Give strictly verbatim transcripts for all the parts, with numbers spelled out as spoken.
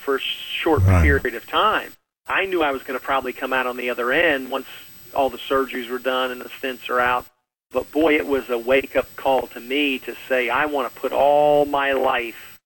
for a short Right. period of time. I knew I was going to probably come out on the other end once all the surgeries were done and the stents are out. But boy, it was a wake-up call to me to say, I want to put all my life,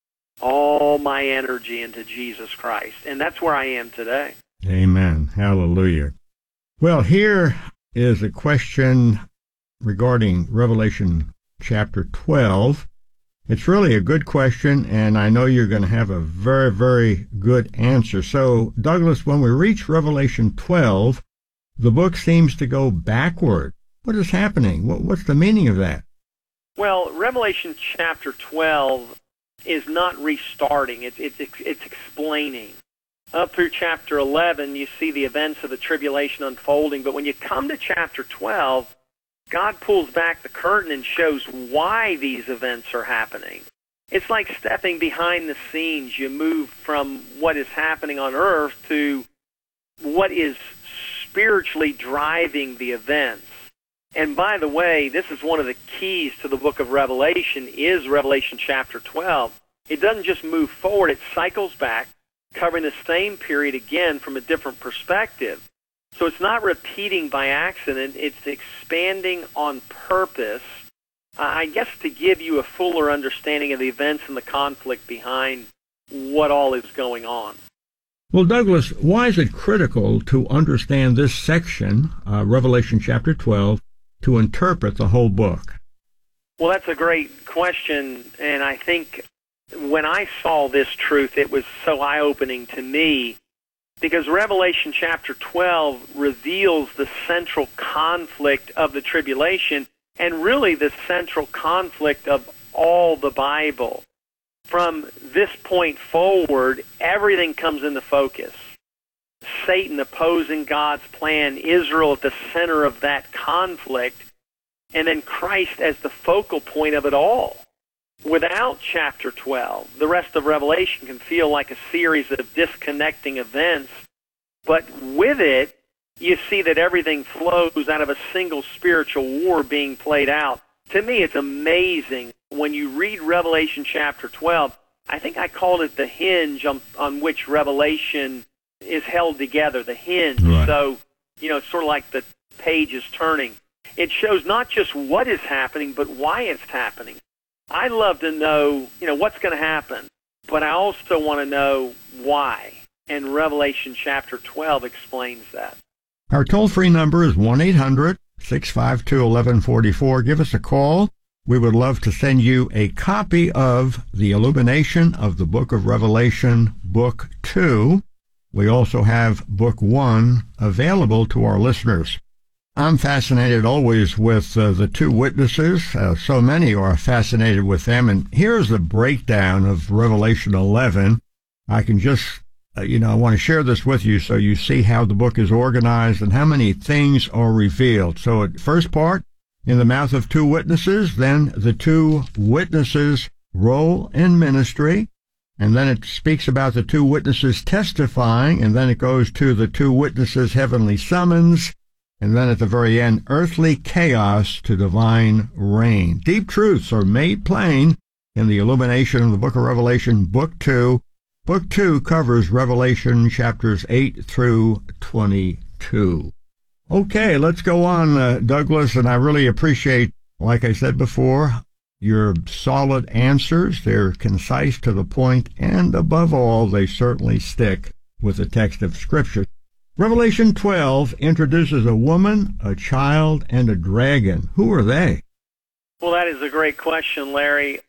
all my energy into Jesus Christ. And that's where I am today. Amen. Hallelujah. Well, here is a question regarding Revelation chapter twelve. It's really a good question, and I know you're going to have a very, very good answer. So, Douglas, when we reach Revelation twelve, the book seems to go backward. What is happening? What, what's the meaning of that? Well, Revelation chapter twelve is not restarting. It's, it's, it's explaining. Up through chapter eleven, you see the events of the tribulation unfolding. But when you come to chapter twelve, God pulls back the curtain and shows why these events are happening. It's like stepping behind the scenes. You move from what is happening on earth to what is spiritually driving the events. And by the way, this is one of the keys to the book of Revelation, is Revelation chapter twelve. It doesn't just move forward, it cycles back, covering the same period again from a different perspective. So it's not repeating by accident, it's expanding on purpose, uh, I guess to give you a fuller understanding of the events and the conflict behind what all is going on. Well, Douglas, why is it critical to understand this section, uh, Revelation chapter twelve, to interpret the whole book? Well, that's a great question, and I think when I saw this truth, it was so eye-opening to me, because Revelation chapter twelve reveals the central conflict of the tribulation, and really the central conflict of all the Bible. From this point forward, everything comes into focus. Satan opposing God's plan, Israel at the center of that conflict, and then Christ as the focal point of it all. Without chapter twelve, the rest of Revelation can feel like a series of disconnecting events, but with it, you see that everything flows out of a single spiritual war being played out. To me, it's amazing. When you read Revelation chapter twelve, I think I called it the hinge on, on which Revelation is held together, the hinge. Right. So, you know, it's sort of like the page is turning. It shows not just what is happening, but why it's happening. I love to know, you know, what's going to happen, but I also want to know why. And Revelation chapter twelve explains that. Our toll-free number is one eight hundred six five two one one four four. Give us a call. We would love to send you a copy of The Illumination of the Book of Revelation, Book two. We also have Book one available to our listeners. I'm fascinated always with uh, the two witnesses. Uh, so many are fascinated with them. And here's the breakdown of Revelation eleven. I can just, uh, you know, I want to share this with you so you see how the book is organized and how many things are revealed. So at first part, in the mouth of two witnesses, then the two witnesses' role in ministry. And then it speaks about the two witnesses testifying, and then it goes to the two witnesses' heavenly summons, and then at the very end, earthly chaos to divine reign. Deep truths are made plain in the illumination of the book of Revelation, Book two. Book two covers Revelation chapters eight through twenty-two. Okay, let's go on, uh, Douglas, and I really appreciate, like I said before, your solid answers. They're concise, to the point, and above all, they certainly stick with the text of Scripture. Revelation twelve introduces a woman, a child, and a dragon. Who are they? Well, that is a great question, Larry.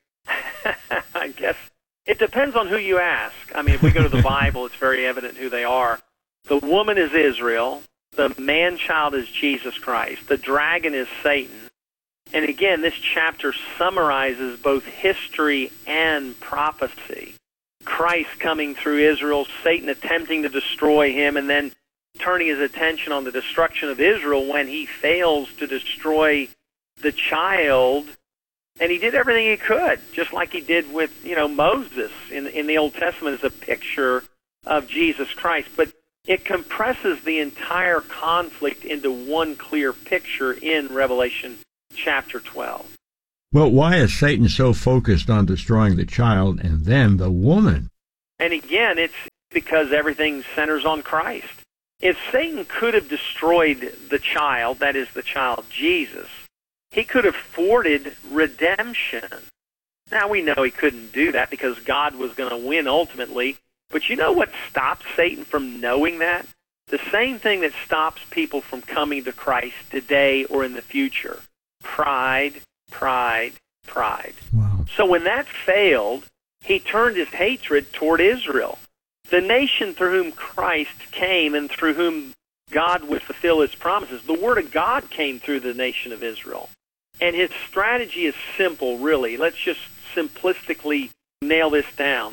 I guess it depends on who you ask. I mean, if we go to the Bible, it's very evident who they are. The woman is Israel. The man-child is Jesus Christ. The dragon is Satan. And again, this chapter summarizes both history and prophecy. Christ coming through Israel, Satan attempting to destroy him, and then turning his attention on the destruction of Israel when he fails to destroy the child. And he did everything he could, just like he did with, you know, Moses in, in the Old Testament as a picture of Jesus Christ. But it compresses the entire conflict into one clear picture in Revelation chapter twelve. Well, why is Satan so focused on destroying the child and then the woman? And again, it's because everything centers on Christ. If Satan could have destroyed the child, that is the child Jesus, he could have thwarted redemption. Now, we know he couldn't do that because God was going to win ultimately. But you know what stops Satan from knowing that? The same thing that stops people from coming to Christ today or in the future. Pride, pride, pride. Wow. So when that failed, he turned his hatred toward Israel, the nation through whom Christ came and through whom God would fulfill his promises. The Word of God came through the nation of Israel. And his strategy is simple, really. Let's just simplistically nail this down.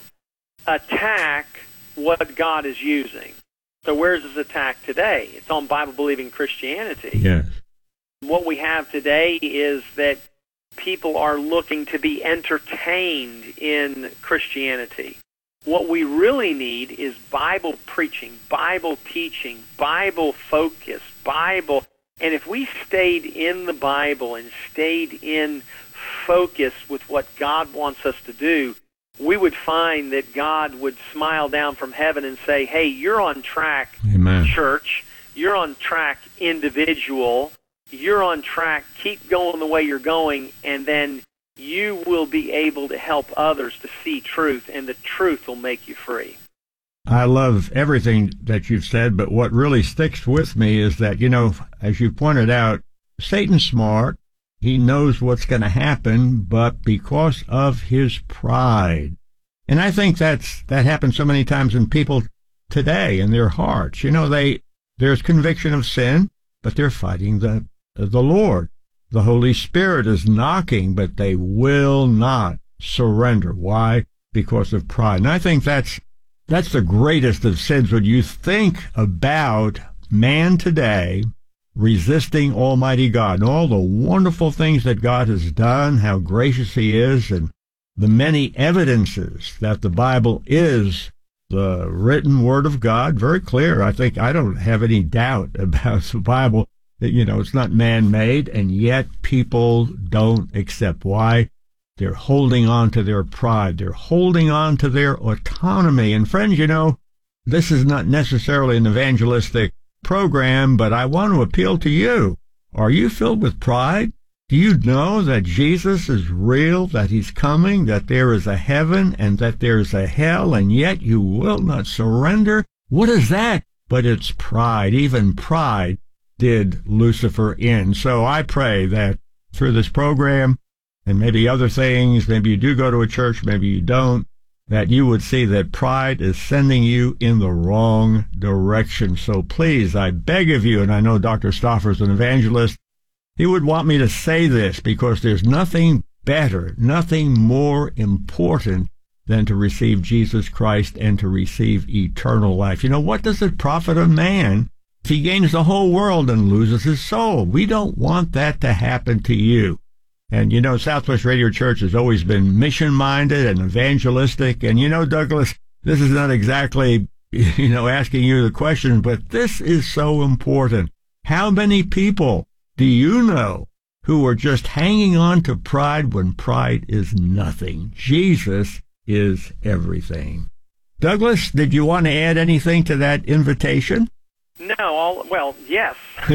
Attack what God is using. So where's his attack today? It's on Bible-believing Christianity. Yes. What we have today is that people are looking to be entertained in Christianity. What we really need is Bible preaching, Bible teaching, Bible focus, Bible. And if we stayed in the Bible and stayed in focus with what God wants us to do, we would find that God would smile down from heaven and say, hey, you're on track, Amen. Church. You're on track, individual. You're on track. Keep going the way you're going, and then you will be able to help others to see truth, and the truth will make you free. I love everything that you've said, but what really sticks with me is that, you know, as you pointed out, Satan's smart. He knows what's going to happen, but because of his pride. And I think that's that happens so many times in people today in their hearts. You know, they there's conviction of sin, but they're fighting the the Lord. The Holy Spirit is knocking, but they will not surrender. Why? Because of pride. And I think that's that's the greatest of sins when you think about man today resisting Almighty God and all the wonderful things that God has done, how gracious he is, and the many evidences that the Bible is the written Word of God. Very clear. I think I don't have any doubt about the Bible, that, you know, it's not man-made, and yet people don't accept. Why? They're holding on to their pride. They're holding on to their autonomy. And friends, you know, this is not necessarily an evangelistic program, but I want to appeal to you. Are you filled with pride? Do you know that Jesus is real, that he's coming, that there is a heaven and that there's a hell, and yet you will not surrender? What is that? But it's pride. Even pride did Lucifer in. So I pray that through this program and maybe other things, maybe you do go to a church, maybe you don't, that you would see that pride is sending you in the wrong direction. So please, I beg of you, and I know Doctor Stauffer is an evangelist, he would want me to say this because there's nothing better, nothing more important than to receive Jesus Christ and to receive eternal life. You know, what does it profit a man if he gains the whole world and loses his soul? We don't want that to happen to you. And, you know, Southwest Radio Church has always been mission-minded and evangelistic. And, you know, Douglas, this is not exactly, you know, asking you the question, but this is so important. How many people do you know who are just hanging on to pride when pride is nothing? Jesus is everything. Douglas, did you want to add anything to that invitation? No, all, well, yes.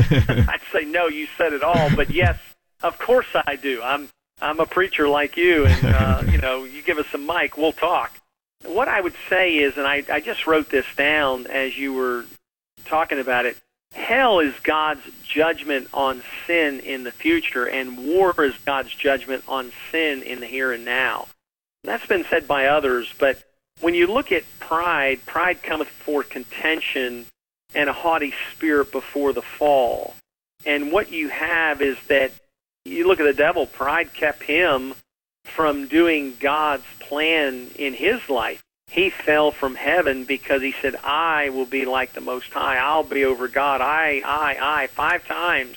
I'd say no, you said it all, but yes. Of course I do. I'm I'm a preacher like you, and uh, you know, you give us a mic, we'll talk. What I would say is, and I, I just wrote this down as you were talking about it, hell is God's judgment on sin in the future, and war is God's judgment on sin in the here and now. That's been said by others, but when you look at pride, pride cometh before contention, and a haughty spirit before the fall. And what you have is that you look at the devil, pride kept him from doing God's plan in his life. He fell from heaven because he said, I will be like the Most High. I'll be over God. I, I, I, five times.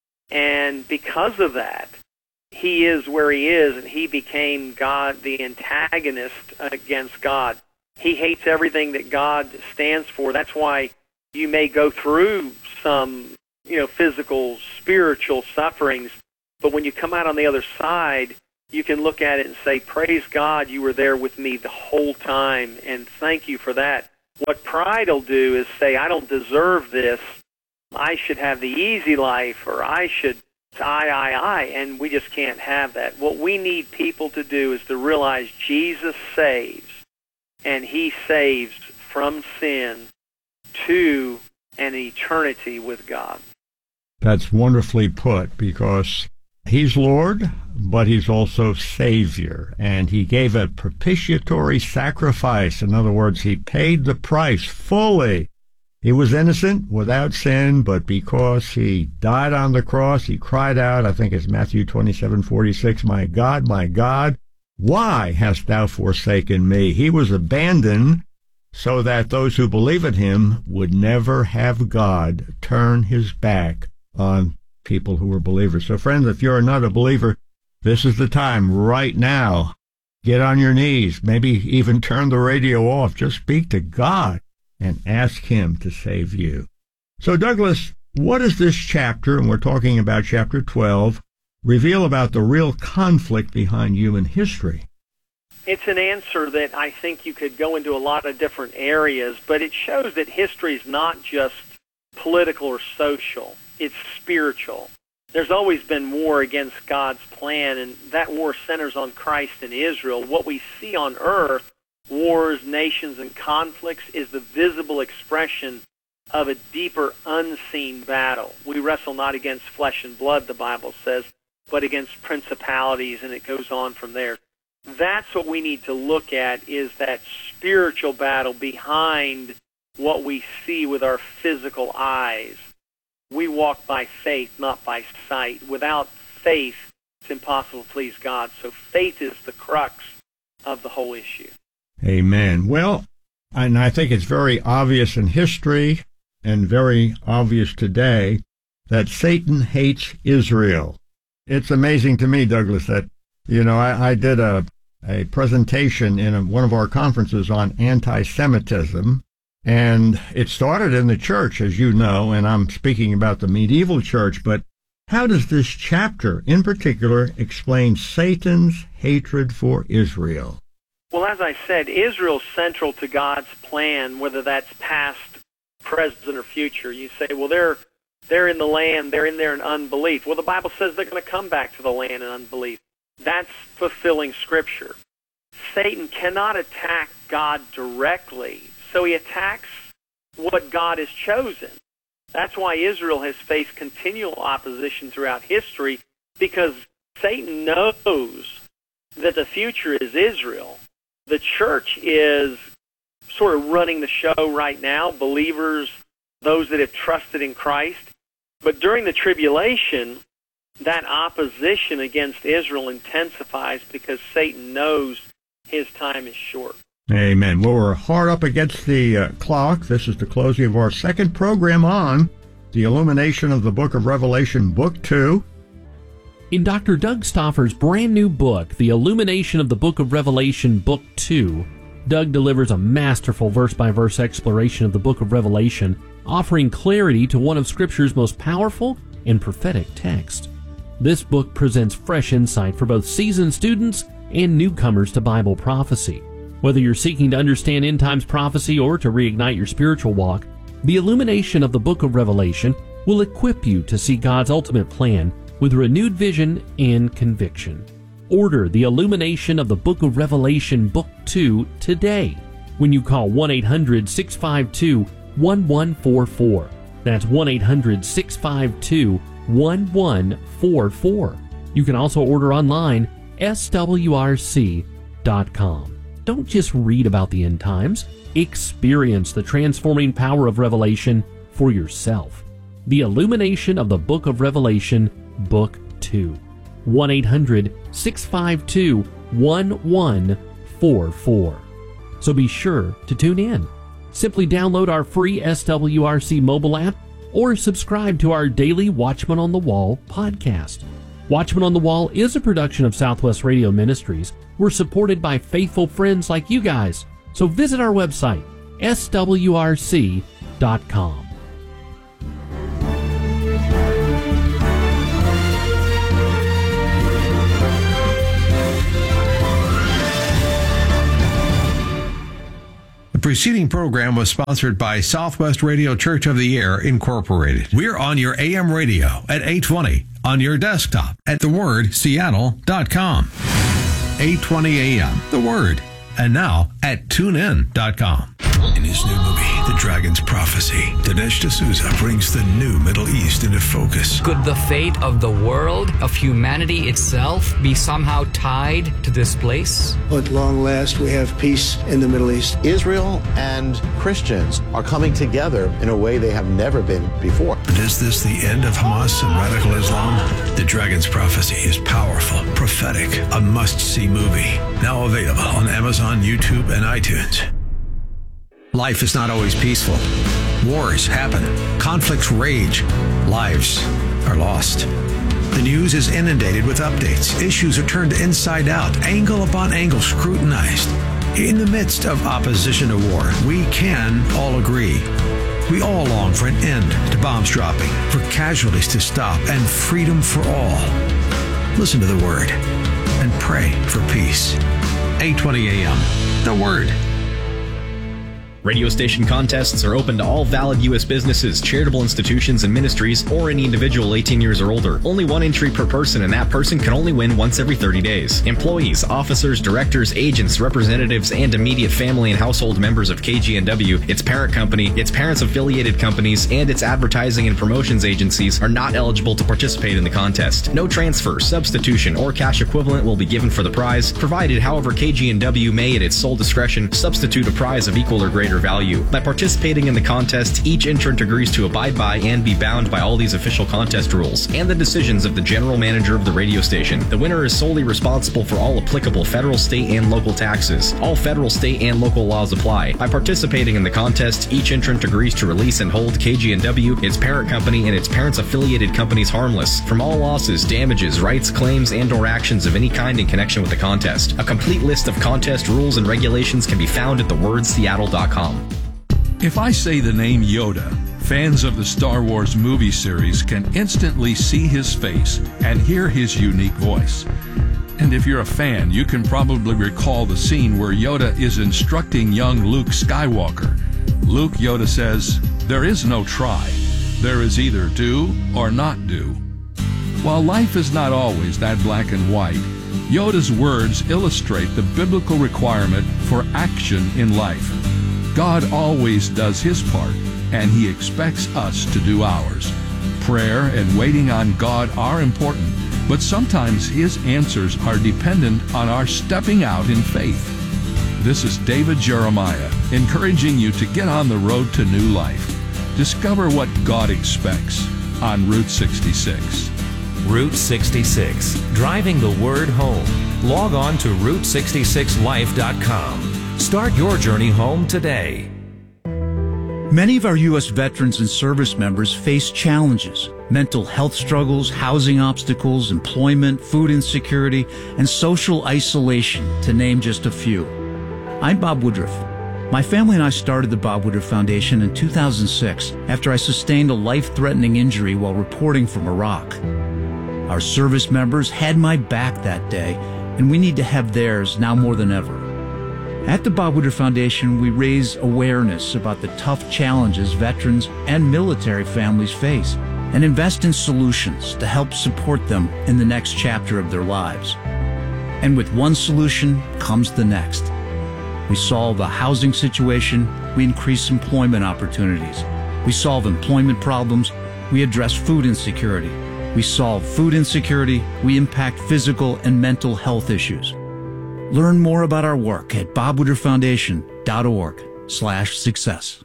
And because of that, he is where he is, and he became God, the antagonist against God. He hates everything that God stands for. That's why you may go through some, you know, physical, spiritual sufferings. But when you come out on the other side, you can look at it and say, praise God, you were there with me the whole time, and thank you for that. What pride will do is say, I don't deserve this. I should have the easy life, or I should, I, I, I, and we just can't have that. What we need people to do is to realize Jesus saves, and he saves from sin to an eternity with God. That's wonderfully put, because he's Lord, but he's also Savior, and he gave a propitiatory sacrifice. In other words, he paid the price fully. He was innocent, without sin, but because he died on the cross, he cried out, I think it's Matthew twenty-seven forty-six, my God, my God, why hast thou forsaken me? He was abandoned so that those who believe in him would never have God turn his back on people who were believers. So friends, if you're not a believer, this is the time right now. Get on your knees, maybe even turn the radio off. Just speak to God and ask him to save you. So Douglas, what does this chapter, and we're talking about chapter twelve, reveal about the real conflict behind human history? It's an answer that I think you could go into a lot of different areas, but it shows that history is not just political or social. It's spiritual. There's always been war against God's plan, and that war centers on Christ and Israel. What we see on earth, wars, nations, and conflicts, is the visible expression of a deeper, unseen battle. We wrestle not against flesh and blood, the Bible says, but against principalities, and it goes on from there. That's what we need to look at, is that spiritual battle behind what we see with our physical eyes. We walk by faith, not by sight. Without faith, it's impossible to please God. So faith is the crux of the whole issue. Amen. Well, and I think it's very obvious in history and very obvious today that Satan hates Israel. It's amazing to me, Douglas, that, you know, I, I did a, a presentation in a, one of our conferences on anti-Semitism, and it started in the church, as you know, and I'm speaking about the medieval church, but how does this chapter in particular explain Satan's hatred for Israel? Well, as I said, Israel's central to God's plan, whether that's past, present, or future. You say, well, they're they're in the land, they're in there in unbelief. Well, the Bible says they're going to come back to the land in unbelief. That's fulfilling Scripture. Satan cannot attack God directly, so he attacks what God has chosen. That's why Israel has faced continual opposition throughout history, because Satan knows that the future is Israel. The church is sort of running the show right now, believers, those that have trusted in Christ. But during the tribulation, that opposition against Israel intensifies because Satan knows his time is short. Amen. Well, we're hard up against the uh, clock. This is the closing of our second program on the illumination of the book of Revelation, Book two. In Doctor Doug Stauffer's brand new book, The Illumination of the Book of Revelation, Book two, Doug delivers a masterful verse-by-verse exploration of the book of Revelation, offering clarity to one of Scripture's most powerful and prophetic texts. This book presents fresh insight for both seasoned students and newcomers to Bible prophecy. Whether you're seeking to understand end times prophecy or to reignite your spiritual walk, the illumination of the book of Revelation will equip you to see God's ultimate plan with renewed vision and conviction. Order the illumination of the book of Revelation, Book two, today when you call one eight hundred, six five two, one one four four. That's one eight hundred, six five two, one one four four. You can also order online, S W R C dot com. Don't just read about the end times. Experience the transforming power of Revelation for yourself. The illumination of the book of Revelation, Book two. one eight hundred, six five two, one one four four. So be sure to tune in. Simply download our free S W R C mobile app or subscribe to our daily Watchman on the Wall podcast. Watchman on the Wall is a production of Southwest Radio Ministries. We're supported by faithful friends like you guys. So visit our website, S W R C dot com. The preceding program was sponsored by Southwest Radio Church of the Year, Incorporated. We're on your A M radio at eight twenty, on your desktop at the word seattle dot com. eight twenty A M, The Word. And now at tune in dot com. In his new movie, The Dragon's Prophecy, Dinesh D'Souza brings the new Middle East into focus. Could the fate of the world, of humanity itself, be somehow tied to this place? At long last, we have peace in the Middle East. Israel and Christians are coming together in a way they have never been before. But is this the end of Hamas and radical Islam? The Dragon's Prophecy is powerful, prophetic, a must-see movie. Now available on Amazon, YouTube, and iTunes. Life is not always peaceful. Wars happen. Conflicts rage. Lives are lost. The news is inundated with updates. Issues are turned inside out, angle upon angle scrutinized. In the midst of opposition to war, we can all agree. We all long for an end to bombs dropping, for casualties to stop, and freedom for all. Listen to the Word and pray for peace. eight twenty A M, The Word. Radio station contests are open to all valid U S businesses, charitable institutions, and ministries, or any individual eighteen years or older. Only one entry per person, and that person can only win once every thirty days. Employees, officers, directors, agents, representatives, and immediate family and household members of K G N W, its parent company, its parents' affiliated companies, and its advertising and promotions agencies are not eligible to participate in the contest. No transfer, substitution, or cash equivalent will be given for the prize, provided, however, K G N W may, at its sole discretion, substitute a prize of equal or greater value. By participating in the contest, each entrant agrees to abide by and be bound by all these official contest rules and the decisions of the general manager of the radio station. The winner is solely responsible for all applicable federal, state, and local taxes. All federal, state, and local laws apply. By participating in the contest, each entrant agrees to release and hold K G N W, its parent company, and its parents' affiliated companies harmless from all losses, damages, rights, claims, and or actions of any kind in connection with the contest. A complete list of contest rules and regulations can be found at the word seattle dot com. If I say the name Yoda, fans of the Star Wars movie series can instantly see his face and hear his unique voice. And if you're a fan, you can probably recall the scene where Yoda is instructing young Luke Skywalker. Luke, Yoda says, "There is no try. There is either do or not do." While life is not always that black and white, Yoda's words illustrate the biblical requirement for action in life. God always does his part, and he expects us to do ours. Prayer and waiting on God are important, but sometimes his answers are dependent on our stepping out in faith. This is David Jeremiah, encouraging you to get on the road to new life. Discover what God expects on Route sixty-six. Route sixty-six, driving the word home. Log on to route sixty-six life dot com. Start your journey home today. Many of our U S veterans and service members face challenges: mental health struggles, housing obstacles, employment, food insecurity, and social isolation, to name just a few. I'm Bob Woodruff. My family and I started the Bob Woodruff Foundation in two thousand six after I sustained a life-threatening injury while reporting from Iraq. Our service members had my back that day, and we need to have theirs now more than ever. At the Bob Woodruff Foundation, we raise awareness about the tough challenges veterans and military families face and invest in solutions to help support them in the next chapter of their lives. And with one solution comes the next. We solve a housing situation, we increase employment opportunities. We solve employment problems, we address food insecurity. We solve food insecurity, we impact physical and mental health issues. Learn more about our work at bob woodruff foundation dot org slash success.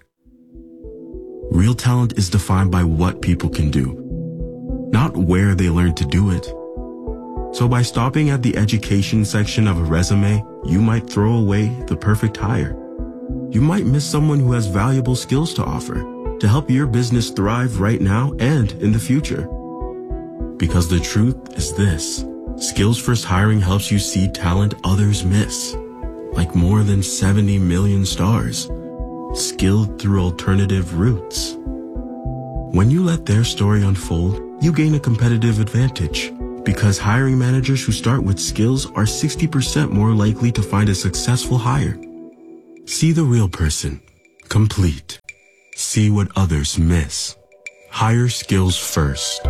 Real talent is defined by what people can do, not where they learn to do it. So by stopping at the education section of a resume, you might throw away the perfect hire. You might miss someone who has valuable skills to offer to help your business thrive right now and in the future. Because the truth is this: Skills First Hiring helps you see talent others miss, like more than seventy million stars, skilled through alternative routes. When you let their story unfold, you gain a competitive advantage, because hiring managers who start with skills are sixty percent more likely to find a successful hire. See the real person, complete. See what others miss. Hire skills first.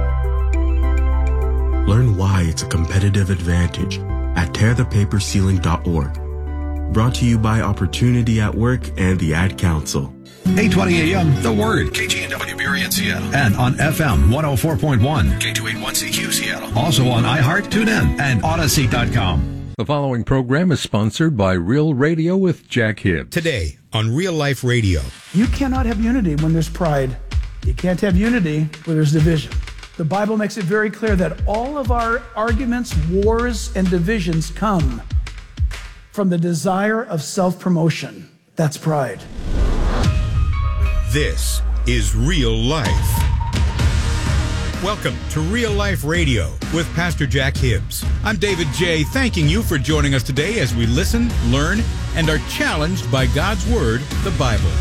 Learn why it's a competitive advantage at tear the paper ceiling dot org. Brought to you by Opportunity at Work and the Ad Council. eight twenty A M, The Word, K G N W Berry in Seattle. And on F M one oh four point one, K two eighty-one C Q Seattle. Also on iHeart, TuneIn, and Odyssey dot com. The following program is sponsored by Real Radio with Jack Hibbs. Today on Real Life Radio. You cannot have unity when there's pride. You can't have unity where there's division. The Bible makes it very clear that all of our arguments, wars, and divisions come from the desire of self-promotion. That's pride. This is Real Life. Welcome to Real Life Radio with Pastor Jack Hibbs. I'm David J., thanking you for joining us today as we listen, learn, and are challenged by God's Word, the Bible.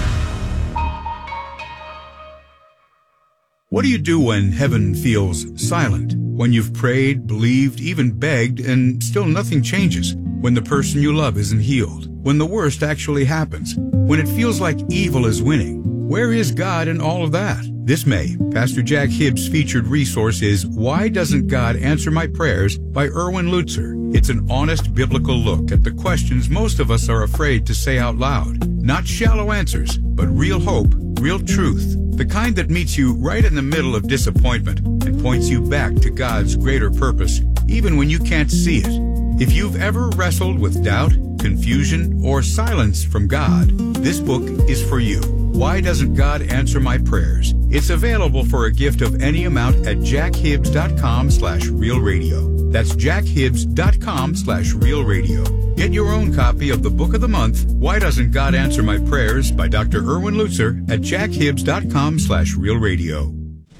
What do you do when heaven feels silent? When you've prayed, believed, even begged, and still nothing changes? When the person you love isn't healed? When the worst actually happens? When it feels like evil is winning? Where is God in all of that? This May, Pastor Jack Hibbs' featured resource is Why Doesn't God Answer My Prayers by Erwin Lutzer. It's an honest biblical look at the questions most of us are afraid to say out loud. Not shallow answers, but real hope, real truth. The kind that meets you right in the middle of disappointment and points you back to God's greater purpose, even when you can't see it. If you've ever wrestled with doubt, confusion, or silence from God, this book is for you. Why Doesn't God Answer My Prayers? It's available for a gift of any amount at jackhibbs.com slash real radio. That's jackhibbs.com slash real radio. Get your own copy of the Book of the Month, Why Doesn't God Answer My Prayers by Doctor Erwin Lutzer at jackhibbs.com slash real radio.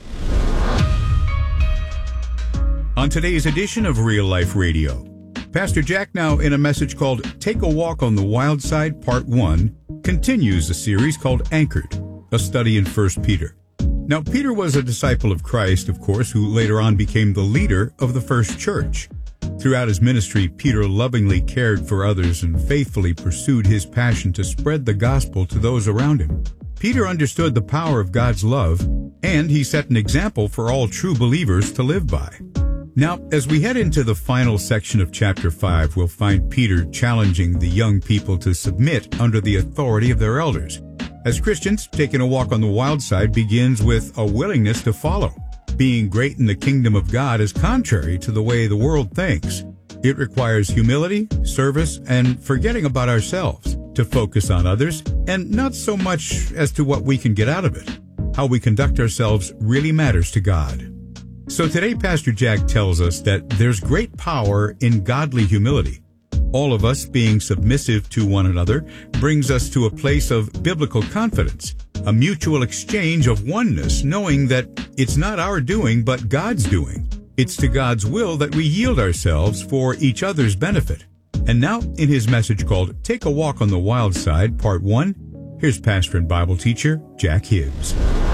On today's edition of Real Life Radio, Pastor Jack, now in a message called Take a Walk on the Wild Side, Part one, continues a series called Anchored, a study in First Peter. Now, Peter was a disciple of Christ, of course, who later on became the leader of the first church. Throughout his ministry, Peter lovingly cared for others and faithfully pursued his passion to spread the gospel to those around him. Peter understood the power of God's love, and he set an example for all true believers to live by. Now, as we head into the final section of chapter five, we'll find Peter challenging the young people to submit under the authority of their elders. As Christians, taking a walk on the wild side begins with a willingness to follow. Being great in the kingdom of God is contrary to the way the world thinks. It requires humility, service, and forgetting about ourselves to focus on others, and not so much as to what we can get out of it. How we conduct ourselves really matters to God. So today, Pastor Jack tells us that there's great power in godly humility. All of us being submissive to one another brings us to a place of biblical confidence, a mutual exchange of oneness, knowing that it's not our doing, but God's doing. It's to God's will that we yield ourselves for each other's benefit. And now, in his message called Take a Walk on the Wild Side, Part one, here's pastor and Bible teacher Jack Hibbs.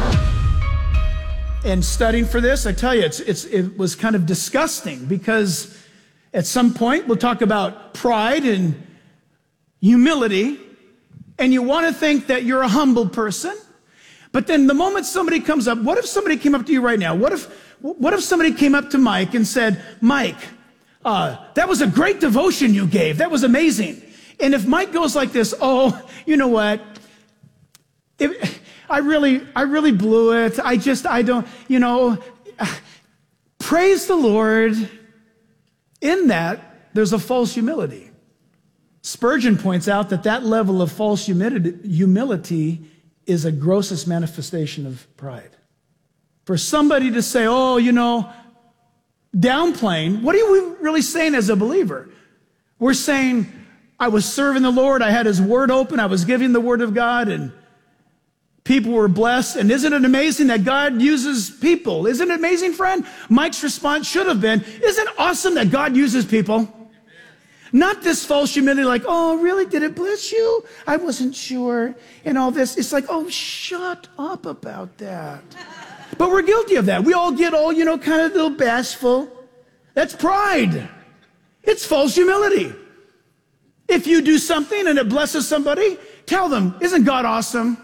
And studying for this, I tell you, it's, it's, it was kind of disgusting because at some point we'll talk about pride and humility, and you want to think that you're a humble person, but then the moment somebody comes up, what if somebody came up to you right now? What if, what if somebody came up to Mike and said, Mike, uh, that was a great devotion you gave. That was amazing. And if Mike goes like this, oh, you know what? If, I really, I really blew it. I just, I don't, you know, praise the Lord. In that, there's a false humility. Spurgeon points out that that level of false humility is a grossest manifestation of pride. For somebody to say, oh, you know, downplaying, what are we really saying as a believer? We're saying, I was serving the Lord, I had his word open, I was giving the word of God, and people were blessed. And isn't it amazing that God uses people? Isn't it amazing, friend? Mike's response should have been, isn't it awesome that God uses people? Not this false humility like, oh, really? Did it bless you? I wasn't sure. And all this. It's like, oh, shut up about that. But we're guilty of that. We all get all, you know, kind of a little bashful. That's pride. It's false humility. If you do something and it blesses somebody, tell them, isn't God awesome?